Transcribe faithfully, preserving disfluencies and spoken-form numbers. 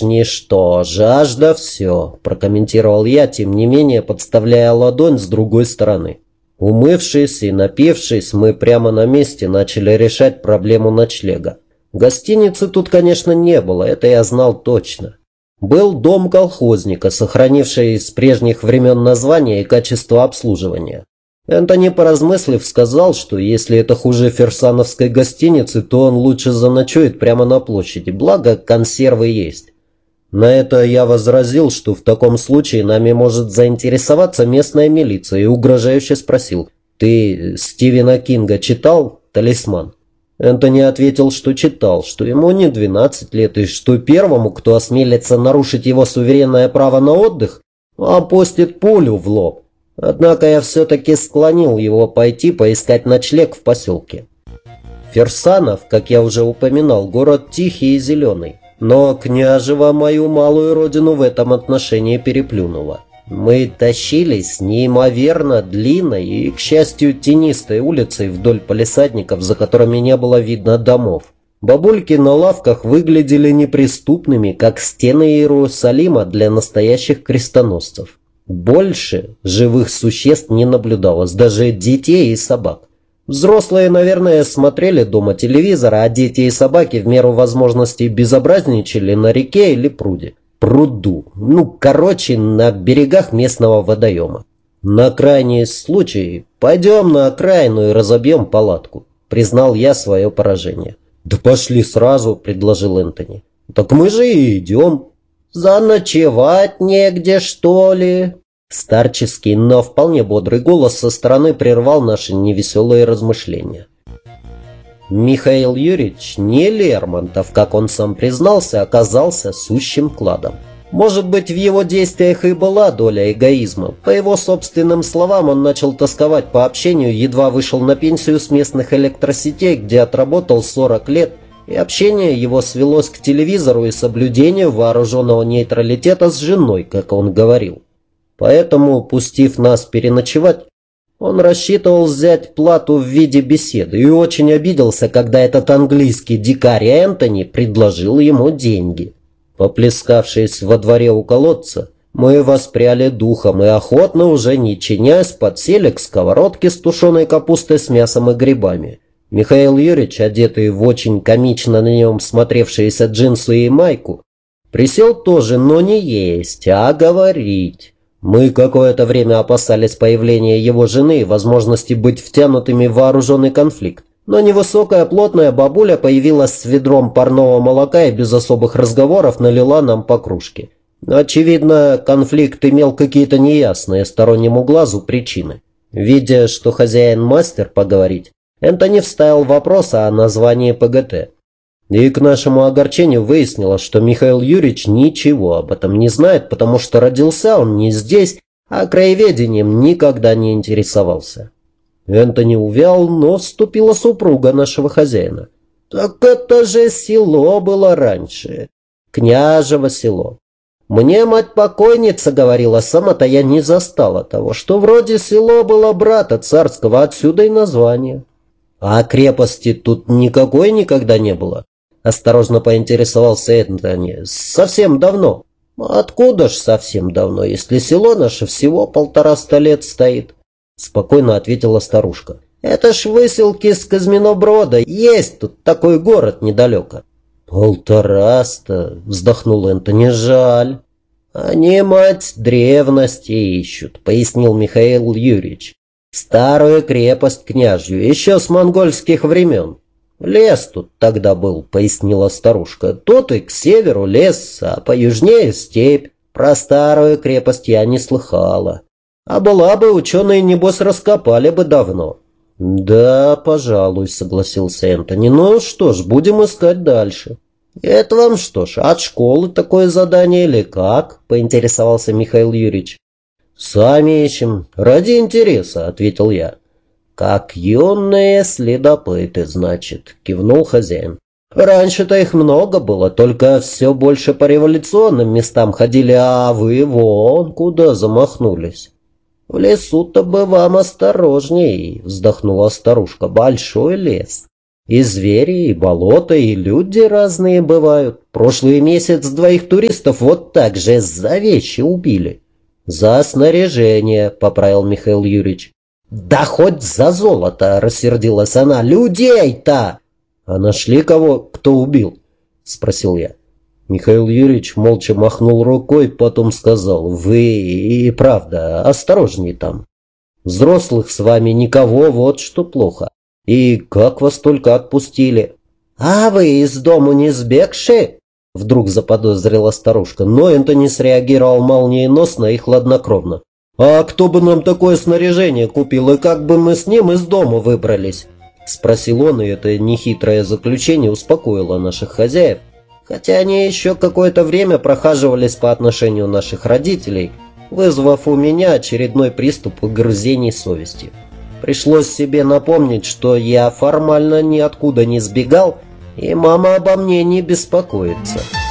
лишь ничто, жажда все», – прокомментировал я, тем не менее подставляя ладонь с другой стороны. Умывшись и напившись, мы прямо на месте начали решать проблему ночлега. Гостиницы тут, конечно, не было, это я знал точно. Был дом колхозника, сохранивший с прежних времен название и качество обслуживания. Энтони, поразмыслив, сказал, что если это хуже ферсановской гостиницы, то он лучше заночует прямо на площади, благо консервы есть. На это я возразил, что в таком случае нами может заинтересоваться местная милиция, и угрожающе спросил: «Ты Стивена Кинга читал «Талисман»?» Энтони ответил, что читал, что ему не двенадцать лет, и что первому, кто осмелится нарушить его суверенное право на отдых, опустит пулю в лоб. Однако я все-таки склонил его пойти поискать ночлег в поселке. Ферсанов, как я уже упоминал, город тихий и зеленый. Но княжева мою малую родину в этом отношении переплюнула. Мы тащились неимоверно длинной и, к счастью, тенистой улицей вдоль палисадников, за которыми не было видно домов. Бабульки на лавках выглядели неприступными, как стены Иерусалима для настоящих крестоносцев. Больше живых существ не наблюдалось, даже детей и собак. Взрослые, наверное, смотрели дома телевизор, а дети и собаки в меру возможностей безобразничали на реке или пруде. Пруду. Ну, короче, на берегах местного водоема. На крайний случай пойдем на окраину и разобьем палатку. Признал я свое поражение. «Да пошли сразу», — предложил Энтони. «Так мы же и идем». «Заночевать негде, что ли?» Старческий, но вполне бодрый голос со стороны прервал наши невеселые размышления. Михаил Юрьевич, не Лермонтов, как он сам признался, оказался сущим кладом. Может быть, в его действиях и была доля эгоизма. По его собственным словам, он начал тосковать по общению, едва вышел на пенсию с местных электросетей, где отработал сорок лет, и общение его свелось к телевизору и соблюдению вооруженного нейтралитета с женой, как он говорил. Поэтому, пустив нас переночевать, он рассчитывал взять плату в виде беседы и очень обиделся, когда этот английский дикарь Энтони предложил ему деньги. Поплескавшись во дворе у колодца, мы воспряли духом и охотно, уже не чинясь, подсели к сковородке с тушеной капустой с мясом и грибами. Михаил Юрьевич, одетый в очень комично на нем смотревшиеся джинсы и майку, присел тоже, но не есть, а говорить. Мы какое-то время опасались появления его жены и возможности быть втянутыми в вооруженный конфликт. Но невысокая плотная бабуля появилась с ведром парного молока и без особых разговоров налила нам по кружке. Очевидно, конфликт имел какие-то неясные стороннему глазу причины. Видя, что хозяин мастер поговорить, Энтони вставил вопрос о названии ПГТ. И к нашему огорчению выяснилось, что Михаил Юрьевич ничего об этом не знает, потому что родился он не здесь, а краеведением никогда не интересовался. Энтони увял, но вступила супруга нашего хозяина. «Так это же село было раньше, княжево село. Мне мать-покойница говорила, сама-то я не застала того, что вроде село было брата царского, отсюда и название». «А крепости тут никакой никогда не было?» Осторожно поинтересовался Энтони. «Совсем давно». «Откуда ж совсем давно, если село наше всего полтораста лет стоит?» Спокойно ответила старушка. «Это ж выселки с Казминоброда. Есть тут такой город недалеко». «Полтораста?» вздохнул Энтони. «Жаль». «Они, мать, древности ищут», пояснил Михаил Юрьевич. «Старую крепость княжью, еще с монгольских времен. Лес тут тогда был», пояснила старушка. «Тут и к северу лес, а по южнее степь. Про старую крепость я не слыхала. А была бы, ученые, небось, раскопали бы давно». «Да, пожалуй», согласился Энтони. «Ну что ж, будем искать дальше». «Это вам что ж, от школы такое задание или как?» поинтересовался Михаил Юрьевич. «Сами ищем. Ради интереса», — ответил я. «Как юные следопыты, значит», — кивнул хозяин. «Раньше-то их много было, только все больше по революционным местам ходили, а вы вон куда замахнулись». «В лесу-то бы вам осторожней», — вздохнула старушка. «Большой лес. И звери, и болота, и люди разные бывают. Прошлый месяц двоих туристов вот так же за вещи убили. За снаряжение, поправил Михаил Юрьевич. Да хоть за золото, рассердилась она. Людей-то! А нашли кого, кто убил? Спросил я. Михаил Юрьевич молча махнул рукой, потом сказал: вы и правда осторожней там. Взрослых с вами никого, вот что плохо. И как вас только отпустили? А вы из дому не сбегши? Вдруг заподозрила старушка, но Энтони среагировал молниеносно и хладнокровно. А кто бы нам такое снаряжение купил, и как бы мы с ним из дома выбрались? Спросил он, и это нехитрое заключение успокоило наших хозяев, хотя они еще какое-то время прохаживались по отношению наших родителей, вызвав у меня очередной приступ угрызений совести. Пришлось себе напомнить, что я формально ниоткуда не сбегал, и мама обо мне не беспокоится.